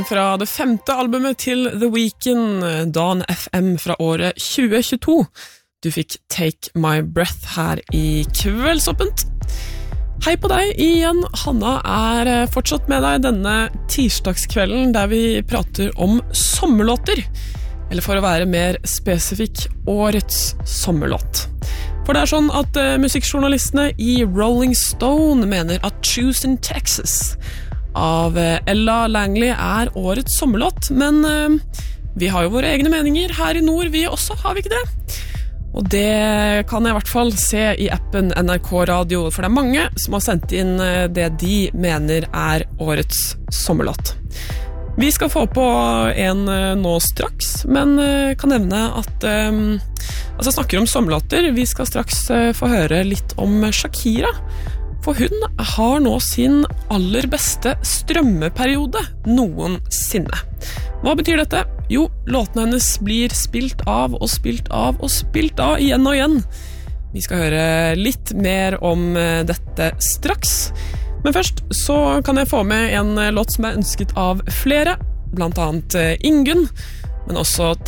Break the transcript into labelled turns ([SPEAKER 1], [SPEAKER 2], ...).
[SPEAKER 1] Fra det 5. albumet til The Weeknd, Dawn FM fra året 2022. Du fikk Take My Breath her i Kveldsåpent. Hei på deg igjen, Hanna fortsatt med deg denne tirsdagskvelden der vi prater om sommerlåter. Eller for å være mer spesifikk, årets sommerlåt. For det sånn at musikkjournalistene i Rolling Stone mener at Choose in Texas av Ella Langley årets sommerlåt, men vi har jo våre egne meninger her i nord, vi også, har vi ikke det? Og det kan jeg i hvert fall se i appen NRK Radio, for det mange som har sendt inn det de mener årets sommerlåt. Vi skal få på en nå straks, men kan nevne at altså snakker om sommerlåter, vi skal straks få høre litt om Shakira. For hun har nå sin aller beste strømmeperiode noensinne. Hva betyr dette? Jo, låtene hennes blir spilt av og spilt av og spilt av igjen og igjen. Vi skal høre litt mer om dette straks. Men først så kan jeg få med en låt som ønsket av flere, blant annet Ingunn, men også